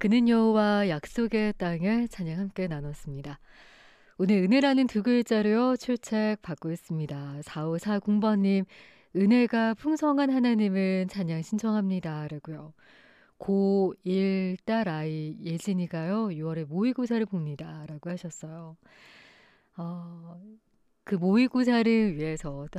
그는 여호와 약속의 땅을 찬양 함께 나눴습니다. 오늘 은혜라는 두 글자로요 출첵 받고 있습니다. 4540번님 은혜가 풍성한 하나님은 찬양 신청합니다. 라고요. 고1 딸 아이 예진이가요 6월에 모의고사를 봅니다. 라고 하셨어요. 어, 그 모의고사를 위해서 또